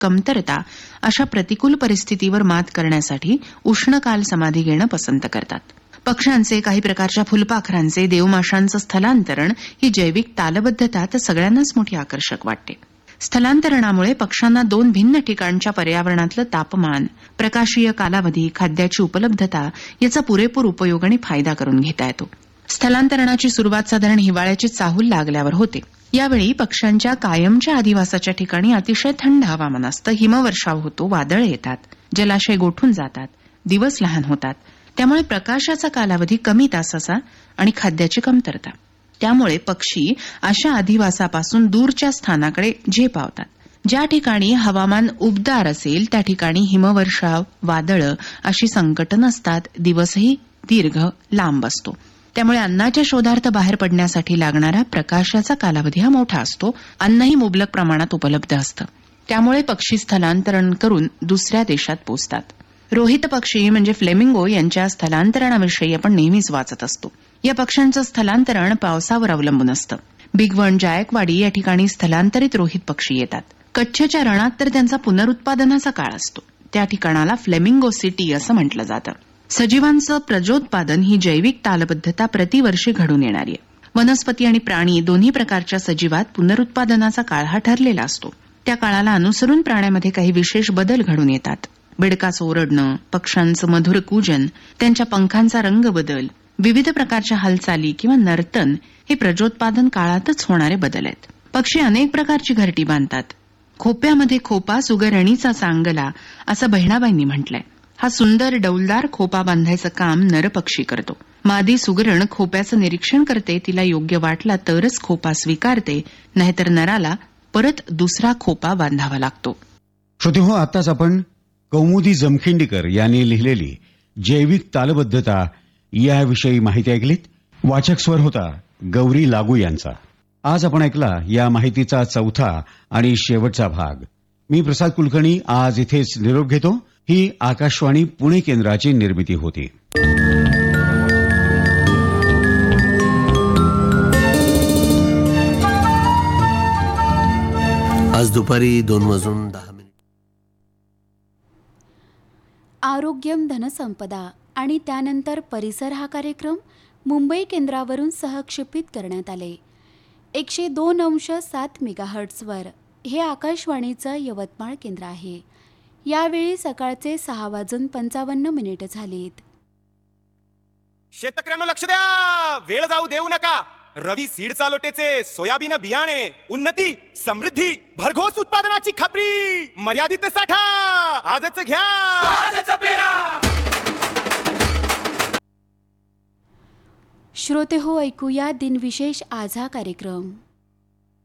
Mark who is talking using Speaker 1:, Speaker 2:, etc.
Speaker 1: कमतरता अशा प्रतिकूल परिस्थितीवर मात करण्यासाठी उष्णकाल समाधी घेणं पसंत करतात. पक्ष्यांचे, काही प्रकारच्या फुलपाखरांचे, देवमाशांचं स्थलांतरण ही जैविक तालबद्धता तर सगळ्यांनाच मोठी आकर्षक वाटते. स्थलांतरणामुळे पक्ष्यांना 2 भिन्न ठिकाणच्या पर्यावरणातलं तापमान, प्रकाशीय कालावधी, खाद्याची उपलब्धता याचा पुरेपूर उपयोग आणि फायदा करून घेता येतो. स्थलांतरणाची सुरुवात साधारण हिवाळ्याची चाहूल लागल्यावर होते. यावेळी पक्ष्यांच्या कायमच्या अधिवासाच्या ठिकाणी अतिशय थंड हवामान असतं. हिमवर्षाव होतो, वादळ येतात, जलाशय गोठून जातात, दिवस लहान होतात. त्यामुळे प्रकाशाचा कालावधी कमी तासाचा आणि खाद्याची कमतरता. त्यामुळे पक्षी अशा अधिवासापासून दूरच्या स्थानाकडे झेपावतात. ज्या ठिकाणी हवामान उबदार असेल त्या ठिकाणी हिमवर्षाव, वादळं अशी संकट नसतात. दिवसही दीर्घ लांब असतो. त्यामुळे अन्नाच्या शोधार्थ बाहेर पडण्यासाठी लागणारा प्रकाशाचा कालावधी हा मोठा असतो. अन्नही मुबलक प्रमाणात उपलब्ध असतं. त्यामुळे पक्षी स्थलांतरण करून दुसऱ्या देशात पोचतात. रोहित पक्षी म्हणजे फ्लेमिंगो यांच्या स्थलांतरणाविषयी आपण नेहमीच वाचत असतो. या पक्ष्यांचं स्थलांतरण पावसावर अवलंबून असतं. बिगवण, जायकवाडी या ठिकाणी स्थलांतरित रोहित पक्षी येतात. कच्छच्या रणात तर त्यांचा पुनरुत्पादनाचा काळ असतो. त्या ठिकाणाला फ्लेमिंगो सिटी असं म्हटलं जातं. सजीवांचं प्रजोत्पादन ही जैविक तालबद्धता प्रतिवर्षी घडून येणारी आहे. वनस्पती आणि प्राणी दोन्ही प्रकारच्या सजीवात पुनरुत्पादनाचा काळ हा ठरलेला असतो. त्या काळाला अनुसरून प्राण्यामध्ये काही विशेष बदल घडून येतात. बेडकाचं ओरडणं, पक्ष्यांचं मधुर कूजन, त्यांच्या पंखांचा रंग बदल, विविध प्रकारच्या हालचाली किंवा नर्तन हे प्रजोत्पादन काळातच होणारे बदल आहेत. पक्षी अनेक प्रकारची घरटी बांधतात. खोप्यामध्ये खोपा सुगरणीचा चांगला असं बहिणाबाईंनी म्हटलंय. हा सुंदर डौलदार खोपा बांधायचं काम नरपक्षी करतो. मादी सुगरण खोप्याचं निरीक्षण करते. तिला योग्य वाटला तरच खोपा स्वीकारते, नाहीतर नराला परत दुसरा खोपा बांधावा लागतो.
Speaker 2: श्रोतेहो, आताच आपण कौमुदी जमखिंडीकर यांनी लिहिलेली जैविक तालबद्धता याविषयी माहिती ऐकलीत. वाचक स्वर होता गौरी लागू यांचा. आज आपण ऐकला या माहितीचा चौथा आणि शेवटचा भाग. मी प्रसाद कुलकर्णी आज इथेच निरोप घेतो. ही आकाशवाणी पुणे केंद्राची निर्मिती होती.
Speaker 3: आज दुपारी 2:10
Speaker 4: आरोग्यम धनसंपदा आणि त्यानंतर परिसर हा कार्यक्रम मुंबई केंद्रावरून सहक्षेपित करण्यात आले. 102.7 मेगाहर्ट्झवर हे आकाशवाणीचं यवतमाळ केंद्र आहे. यावेळी सकाळचे 6:55 झालेत.
Speaker 5: शेतकऱ्यांना लक्ष द्या, वेळ जाऊ देऊ नका. रवी सीडचा लोटेचे सोयाबीन बियाणे, उन्नती, समृद्धी, भरघोस उत्पादनाची खात्री, मर्यादित साठा आजच घ्या, आजच पेरा.
Speaker 4: श्रोते हो, ऐकूया दिनविशेष आज हा कार्यक्रम.